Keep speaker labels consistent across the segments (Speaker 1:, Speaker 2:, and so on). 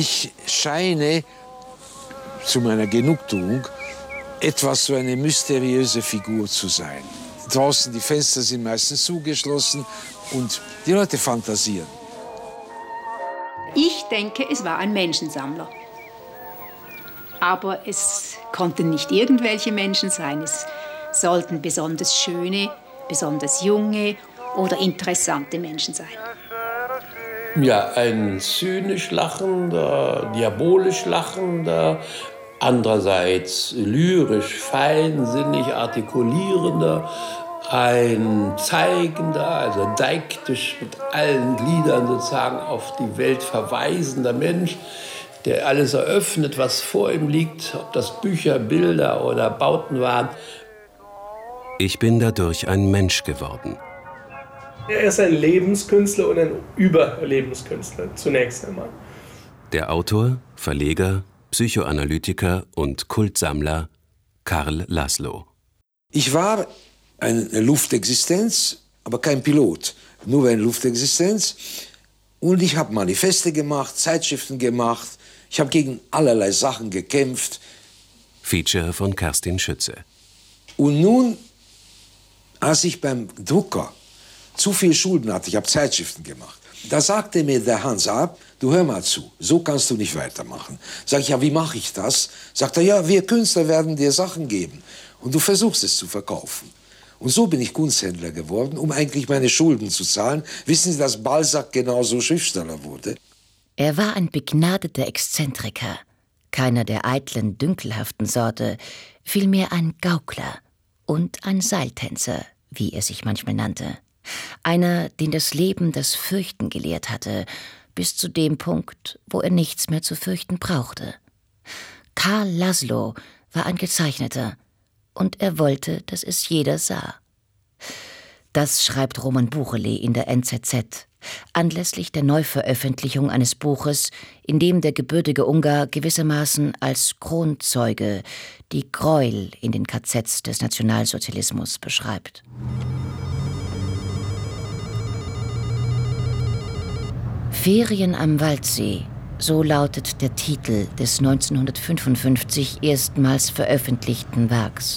Speaker 1: Ich scheine, zu meiner Genugtuung, etwas so eine mysteriöse Figur zu sein. Draußen die Fenster sind meistens zugeschlossen und die Leute fantasieren.
Speaker 2: Ich denke, es war ein Menschensammler. Aber es konnten nicht irgendwelche Menschen sein. Es sollten besonders schöne, besonders junge oder interessante Menschen sein.
Speaker 3: Ja, ein zynisch lachender, diabolisch lachender, andererseits lyrisch, feinsinnig artikulierender, ein zeigender, also deiktisch mit allen Gliedern sozusagen auf die Welt verweisender Mensch, der alles eröffnet, was vor ihm liegt, ob das Bücher, Bilder oder Bauten waren.
Speaker 4: Ich bin dadurch ein Mensch geworden.
Speaker 5: Er ist ein Lebenskünstler und ein Überlebenskünstler, zunächst einmal.
Speaker 4: Der Autor, Verleger, Psychoanalytiker und Kultsammler Karl Laszlo.
Speaker 1: Ich war eine Luftexistenz, aber kein Pilot, nur eine Luftexistenz. Und ich habe Manifeste gemacht, Zeitschriften gemacht. Ich habe gegen allerlei Sachen gekämpft.
Speaker 4: Feature von Kerstin Schütze.
Speaker 1: Und nun, als ich beim Drucker zu viel Schulden hatte, ich habe Zeitschriften gemacht, da sagte mir der Hans Arp, du hör mal zu, so kannst du nicht weitermachen. Sag ich, ja, wie mache ich das? Sagt er, ja, wir Künstler werden dir Sachen geben und du versuchst es zu verkaufen. Und so bin ich Kunsthändler geworden, um eigentlich meine Schulden zu zahlen. Wissen Sie, dass Balzac genauso Schriftsteller wurde?
Speaker 6: Er war ein begnadeter Exzentriker, keiner der eitlen, dünkelhaften Sorte, vielmehr ein Gaukler und ein Seiltänzer, wie er sich manchmal nannte. Einer, den das Leben das Fürchten gelehrt hatte, bis zu dem Punkt, wo er nichts mehr zu fürchten brauchte. Karl Laszlo war ein Gezeichneter, und er wollte, dass es jeder sah. Das schreibt Roman Buchele in der NZZ, anlässlich der Neuveröffentlichung eines Buches, in dem der gebürtige Ungar gewissermaßen als Kronzeuge die Gräuel in den KZs des Nationalsozialismus beschreibt. Ferien am Waldsee, so lautet der Titel des 1955 erstmals veröffentlichten Werks.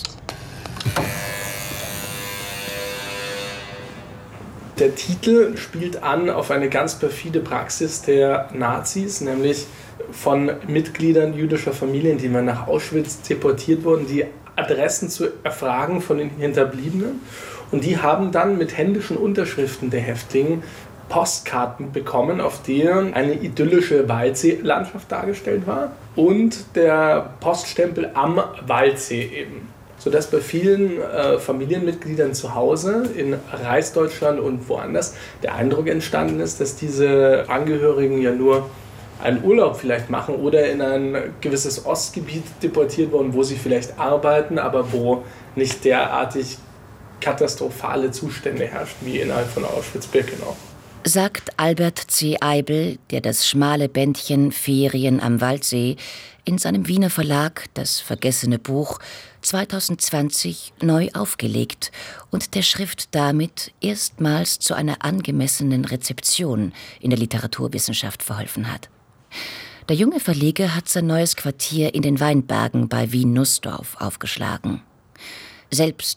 Speaker 5: Der Titel spielt an auf eine ganz perfide Praxis der Nazis, nämlich von Mitgliedern jüdischer Familien, die mal nach Auschwitz deportiert wurden, die Adressen zu erfragen von den Hinterbliebenen. Und die haben dann mit händischen Unterschriften der Häftlinge Postkarten bekommen, auf denen eine idyllische Waldseelandschaft dargestellt war und der Poststempel am Waldsee eben. Sodass bei vielen Familienmitgliedern zu Hause in Reichsdeutschland und woanders der Eindruck entstanden ist, dass diese Angehörigen ja nur einen Urlaub vielleicht machen oder in ein gewisses Ostgebiet deportiert wurden, wo sie vielleicht arbeiten, aber wo nicht derartig katastrophale Zustände herrschen wie innerhalb von Auschwitz-Birkenau.
Speaker 6: Sagt Albert C. Eibel, der das schmale Bändchen Ferien am Waldsee in seinem Wiener Verlag Das vergessene Buch 2020 neu aufgelegt und der Schrift damit erstmals zu einer angemessenen Rezeption in der Literaturwissenschaft verholfen hat. Der junge Verleger hat sein neues Quartier in den Weinbergen bei Wien-Nussdorf aufgeschlagen. Selbst